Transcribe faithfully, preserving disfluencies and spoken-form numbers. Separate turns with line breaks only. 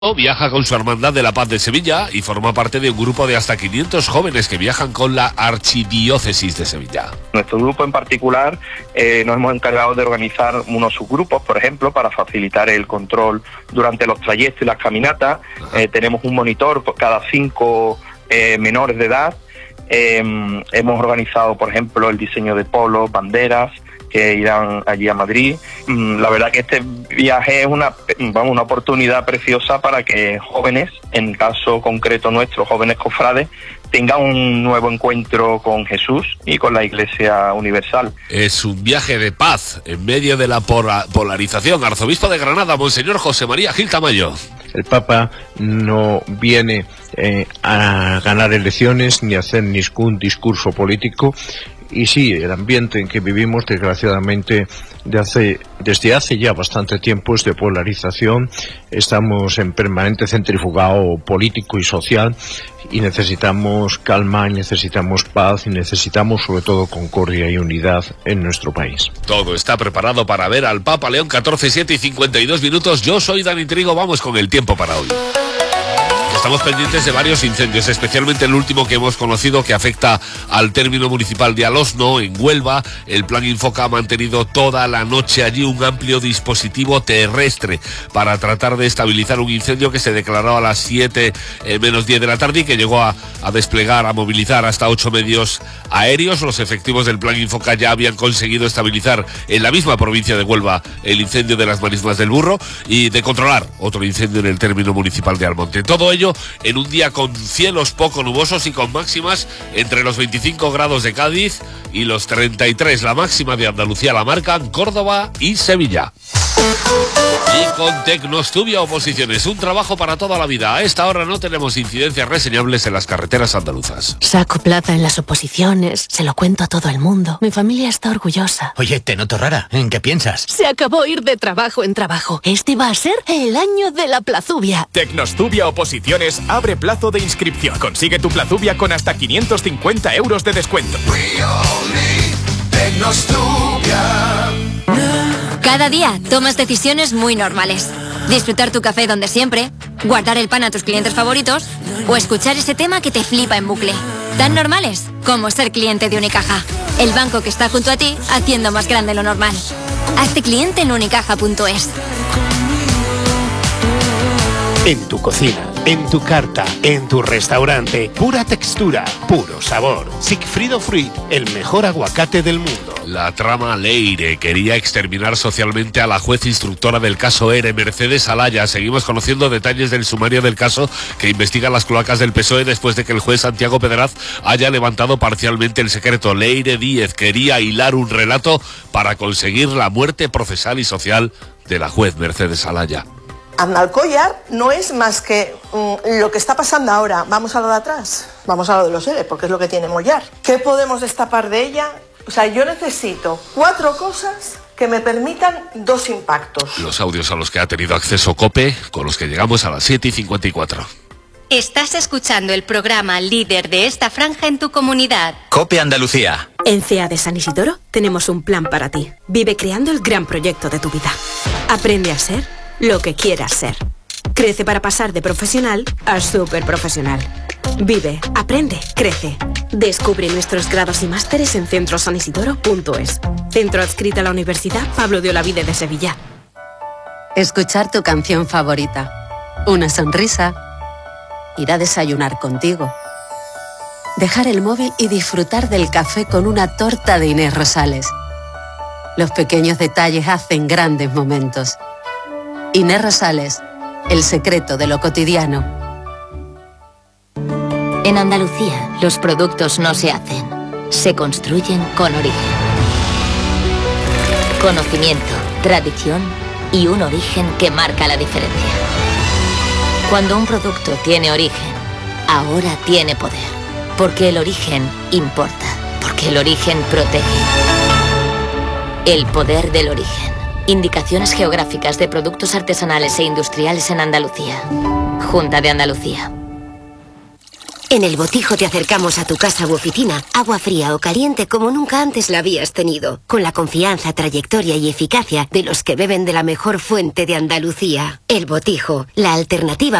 Viaja con su Hermandad de la Paz de Sevilla y forma parte de un grupo de hasta quinientos jóvenes que viajan con la Archidiócesis de Sevilla.
Nuestro grupo en particular eh, nos hemos encargado de organizar unos subgrupos, por ejemplo, para facilitar el control durante los trayectos y las caminatas. Eh, tenemos un monitor por cada cinco eh, menores de edad. Eh, hemos organizado, por ejemplo, el diseño de polos, banderas, que irán allí a Madrid. La verdad que este viaje es una, vamos, una oportunidad preciosa para que jóvenes, en el caso concreto nuestro, jóvenes cofrades, tengan un nuevo encuentro con Jesús y con la Iglesia Universal.
Es un viaje de paz en medio de la polarización. Arzobispo de Granada, Monseñor José María Gil Tamayo.
El Papa no viene eh, a ganar elecciones ni a hacer ningún discurso político. Y sí, el ambiente en que vivimos, desgraciadamente, de hace, desde hace ya bastante tiempo es de polarización. Estamos en permanente centrifugado político y social y necesitamos calma, necesitamos paz y necesitamos sobre todo concordia y unidad en nuestro país.
Todo está preparado para ver al Papa León catorce, siete y cincuenta y dos minutos. Yo soy Dani Trigo, vamos con el tiempo para hoy. Estamos pendientes de varios incendios, especialmente el último que hemos conocido que afecta al término municipal de Alosno, en Huelva. El Plan Infoca ha mantenido toda la noche allí un amplio dispositivo terrestre para tratar de estabilizar un incendio que se declaró a las siete eh, menos diez de la tarde y que llegó a, a desplegar, a movilizar hasta ocho medios aéreos. Los efectivos del Plan Infoca ya habían conseguido estabilizar en la misma provincia de Huelva el incendio de las Marismas del Burro y de controlar otro incendio en el término municipal de Almonte. Todo ello en un día con cielos poco nubosos y con máximas entre los veinticinco grados de Cádiz y los treinta y tres. La máxima de Andalucía la marcan Córdoba y Sevilla. Y con Tecnostudio Oposiciones, un trabajo para toda la vida. A esta hora no tenemos incidencias reseñables en las carreteras andaluzas.
Saco plaza en las oposiciones, se lo cuento a todo el mundo. Mi familia está orgullosa.
Oye, te noto rara. ¿En qué piensas?
Se acabó ir de trabajo en trabajo. Este va a ser el año de la plazubia.
Tecnostudia Oposiciones abre plazo de inscripción. Consigue tu plazubia con hasta quinientos cincuenta euros de descuento.
Cada día tomas decisiones muy normales. Disfrutar tu café donde siempre, guardar el pan a tus clientes favoritos o escuchar ese tema que te flipa en bucle. Tan normales como ser cliente de Unicaja, el banco que está junto a ti haciendo más grande lo normal. Hazte cliente en unicaja punto es.
En tu cocina, en tu carta, en tu restaurante, pura textura, puro sabor. Sigfrido Fruit, el mejor aguacate del mundo.
La trama Leire quería exterminar socialmente a la juez instructora del caso ERE, Mercedes Alaya. Seguimos conociendo detalles del sumario del caso que investiga las cloacas del P S O E después de que el juez Santiago Pedraz haya levantado parcialmente el secreto. Leire Díez quería hilar un relato para conseguir la muerte procesal y social de la juez Mercedes Alaya.
Aznalcóllar no es más que mm, lo que está pasando ahora. Vamos a lo de atrás, vamos a lo de los ERE, porque es lo que tiene Mollar. ¿Qué podemos destapar de ella? O sea, yo necesito cuatro cosas que me permitan dos impactos.
Los audios a los que ha tenido acceso COPE, con los que llegamos a las siete y cincuenta y cuatro.
Estás escuchando el programa líder de esta franja en tu comunidad.
COPE Andalucía.
En C E A de San Isidoro tenemos un plan para ti. Vive creando el gran proyecto de tu vida. Aprende a ser lo que quieras ser. Crece para pasar de profesional a súper profesional. Vive, aprende, crece. Descubre nuestros grados y másteres en centro san isidoro punto es. Centro adscrito a la Universidad Pablo de Olavide de Sevilla.
Escuchar tu canción favorita. Una sonrisa. Ir a desayunar contigo. Dejar el móvil y disfrutar del café con una torta de Inés Rosales. Los pequeños detalles hacen grandes momentos. Inés Rosales, el secreto de lo cotidiano.
En Andalucía, los productos no se hacen, se construyen con origen. Conocimiento, tradición y un origen que marca la diferencia. Cuando un producto tiene origen, ahora tiene poder. Porque el origen importa, porque el origen protege. El poder del origen. Indicaciones geográficas de productos artesanales e industriales en Andalucía. Junta de Andalucía.
En El Botijo te acercamos a tu casa u oficina agua fría o caliente como nunca antes la habías tenido, con la confianza, trayectoria y eficacia de los que beben de la mejor fuente de Andalucía. El Botijo, la alternativa